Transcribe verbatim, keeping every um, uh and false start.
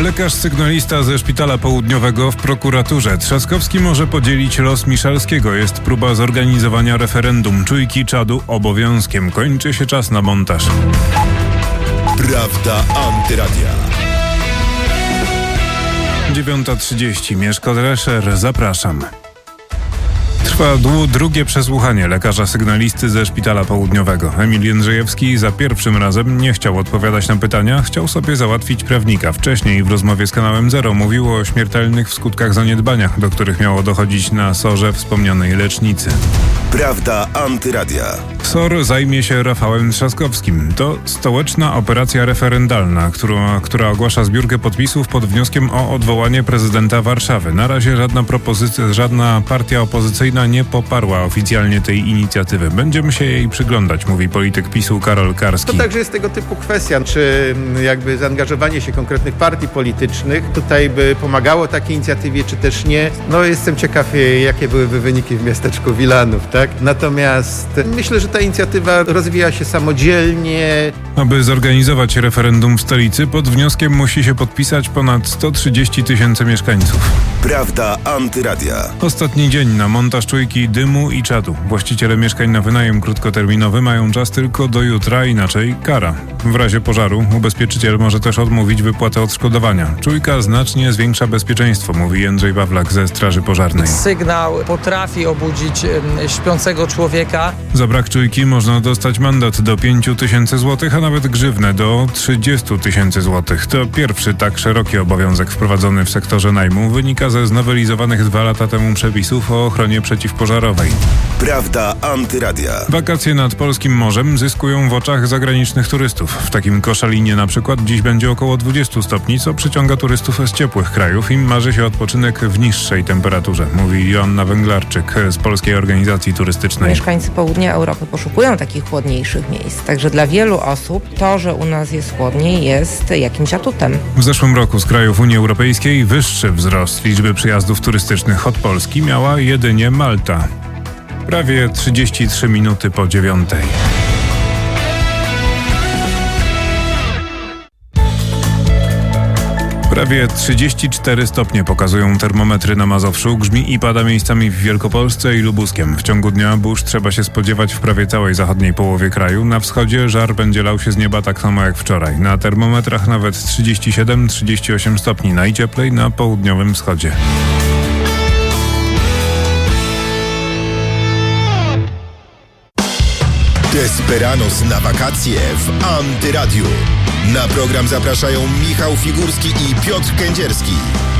Lekarz sygnalista ze Szpitala Południowego w prokuraturze. Trzaskowski może podzielić los Miszalskiego. Jest próba zorganizowania referendum. Czujki czadu obowiązkiem. Kończy się czas na montaż. Prawda Antyradia. dziewiąta trzydzieści. Mieszko Drescher. Zapraszam. Trwa dłu- drugie przesłuchanie lekarza sygnalisty ze Szpitala Południowego. Emil Jędrzejewski za pierwszym razem nie chciał odpowiadać na pytania, chciał sobie załatwić prawnika. Wcześniej w rozmowie z kanałem Zero mówił o śmiertelnych w skutkach zaniedbaniach, do których miało dochodzić na sorze wspomnianej lecznicy. Prawda Antyradia. S O R zajmie się Rafałem Trzaskowskim. To stołeczna operacja referendalna, która, która ogłasza zbiórkę podpisów pod wnioskiem o odwołanie prezydenta Warszawy. Na razie żadna propozycja, żadna partia opozycyjna nie poparła oficjalnie tej inicjatywy. Będziemy się jej przyglądać, mówi polityk PiSu Karol Karski. To także jest tego typu kwestia, czy jakby zaangażowanie się konkretnych partii politycznych tutaj by pomagało takiej inicjatywie, czy też nie. No jestem ciekaw, jakie byłyby wyniki w miasteczku Wilanów, tak? Natomiast myślę, że ta inicjatywa rozwija się samodzielnie. Aby zorganizować referendum w stolicy, pod wnioskiem musi się podpisać ponad sto trzydzieści tysięcy mieszkańców. Prawda Antyradia. Ostatni dzień na montaż czujki dymu i czadu. Właściciele mieszkań na wynajem krótkoterminowy mają czas tylko do jutra, inaczej kara. W razie pożaru ubezpieczyciel może też odmówić wypłaty odszkodowania. Czujka znacznie zwiększa bezpieczeństwo, mówi Jędrzej Pawlak ze Straży Pożarnej. Sygnał potrafi obudzić śpiącego człowieka. Za brak czujki można dostać mandat do pięć tysięcy złotych, a nawet grzywnę do trzydzieści tysięcy złotych. To pierwszy tak szeroki obowiązek wprowadzony w sektorze najmu. Wynika ze znowelizowanych dwa lata temu przepisów o ochronie przeciwpożarowej. Prawda Antyradia. Wakacje nad polskim morzem zyskują w oczach zagranicznych turystów. W takim Koszalinie na przykład dziś będzie około dwadzieścia stopni, co przyciąga turystów z ciepłych krajów. Im marzy się odpoczynek w niższej temperaturze, mówi Joanna Węglarczyk z Polskiej Organizacji Turystycznej. Mieszkańcy południa Europy poszukują takich chłodniejszych miejsc. Także dla wielu osób to, że u nas jest chłodniej, jest jakimś atutem. W zeszłym roku z krajów Unii Europejskiej wyższy wzrost liczby przyjazdów turystycznych od Polski miała jedynie Malta. Prawie trzydzieści trzy minuty po dziewiątej. Prawie trzydzieści cztery stopnie pokazują termometry na Mazowszu. Grzmi i pada miejscami w Wielkopolsce i Lubuskiem. W ciągu dnia burz trzeba się spodziewać w prawie całej zachodniej połowie kraju. Na wschodzie żar będzie lał się z nieba tak samo jak wczoraj. Na termometrach nawet trzydzieści siedem trzydzieści osiem stopni. Najcieplej na południowym wschodzie. Desperados na wakacje w Antyradiu. Na program zapraszają Michał Figurski i Piotr Kędzierski.